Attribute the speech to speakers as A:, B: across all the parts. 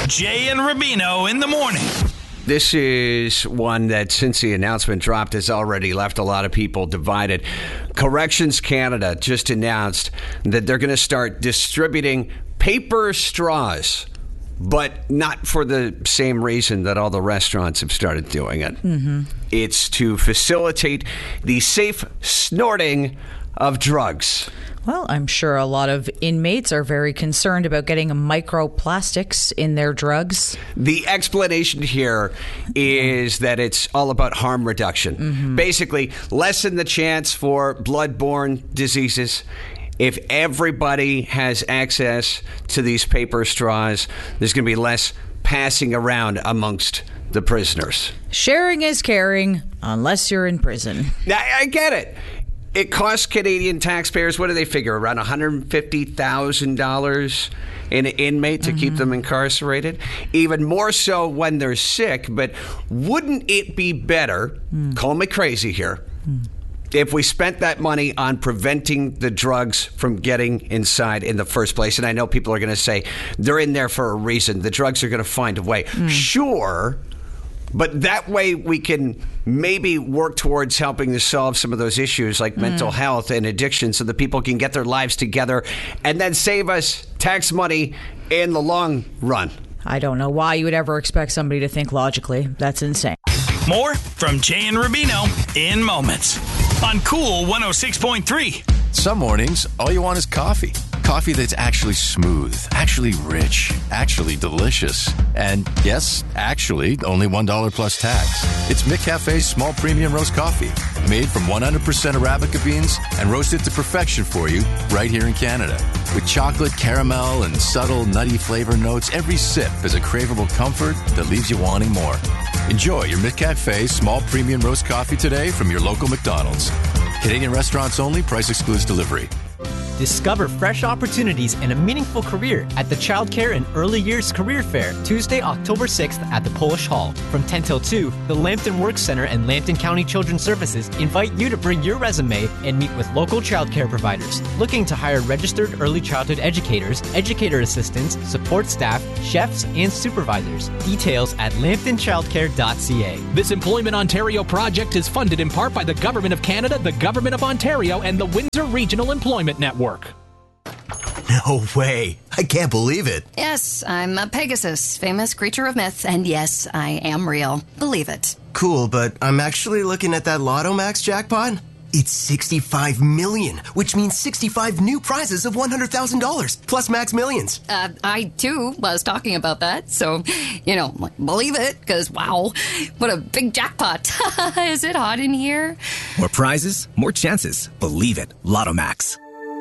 A: Jay and Rubino in the morning.
B: This is one that, since the announcement dropped, has already left a lot of people divided. Corrections Canada just announced that they're going to start distributing paper straws, but not for the same reason that all the restaurants have started doing it. Mm-hmm. It's to facilitate the safe snorting of drugs.
C: Well, I'm sure a lot of inmates are very concerned about getting microplastics in their drugs.
B: The explanation here is that it's all about harm reduction. Mm-hmm. Basically, lessen the chance for bloodborne diseases. If everybody has access to these paper straws, there's going to be less passing around amongst the prisoners.
C: Sharing is caring, unless you're in prison.
B: Now, I get it. It costs Canadian taxpayers, what do they figure, around $150,000 in an inmate to keep them incarcerated? Even more so when they're sick. But wouldn't it be better, call me crazy here, if we spent that money on preventing the drugs from getting inside in the first place? And I know people are going to say they're in there for a reason. The drugs are going to find a way. Sure. But that way we can maybe work towards helping to solve some of those issues like mental health and addiction so that people can get their lives together and then save us tax money in the long run.
C: I don't know why you would ever expect somebody to think logically. That's insane.
A: More from Jay and Rubino in moments on Cool 106.3.
D: Some mornings, all you want is coffee. Coffee that's actually smooth, actually rich, actually delicious. And yes, actually, only $1 plus tax. It's McCafe's small premium roast coffee, made from 100% Arabica beans and roasted to perfection for you right here in Canada. With chocolate, caramel, and subtle nutty flavor notes, every sip is a craveable comfort that leaves you wanting more. Enjoy your McCafe small premium roast coffee today from your local McDonald's. Canadian restaurants only. Price excludes delivery.
E: Discover fresh opportunities and a meaningful career at the Childcare and Early Years Career Fair, Tuesday, October 6th at the Polish Hall. From 10 till 2, the Lambton Work Center and Lambton County Children's Services invite you to bring your resume and meet with local childcare providers looking to hire registered early childhood educators, educator assistants, support staff, chefs, and supervisors. Details at lambtonchildcare.ca.
F: This Employment Ontario project is funded in part by the Government of Canada, the Government of Ontario, and the Windsor Regional Employment Network.
G: No way. I can't believe it.
H: Yes, I'm a Pegasus, famous creature of myth, and yes, I am real. Believe it.
G: Cool, but I'm actually looking at that Lotto Max jackpot. It's 65 million, which means 65 new prizes of $100,000, plus Max Millions.
H: I, too, was talking about that, so, believe it, because, wow, what a big jackpot. Is it hot in here?
I: More prizes, more chances. Believe it. Lotto Max.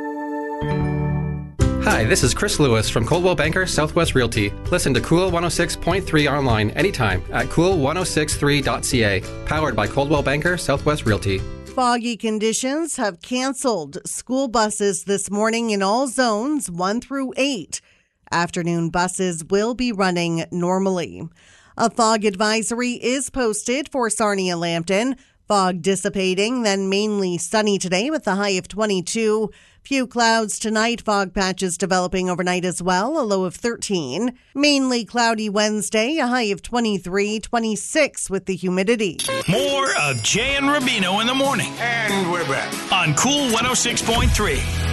J: Hi, this is Chris Lewis from Coldwell Banker Southwest Realty. Listen to Cool 106.3 online anytime at cool1063.ca. Powered by Coldwell Banker Southwest Realty.
K: Foggy conditions have canceled school buses this morning in all zones 1 through 8. Afternoon buses will be running normally. A fog advisory is posted for Sarnia-Lambton. Fog dissipating, then mainly sunny today with a high of 22. Few clouds tonight, fog patches developing overnight as well, a low of 13. Mainly cloudy Wednesday, a high of 23, 26 with the humidity.
A: More of Jay and Rubino in the morning.
G: And we're back
A: On Cool 106.3.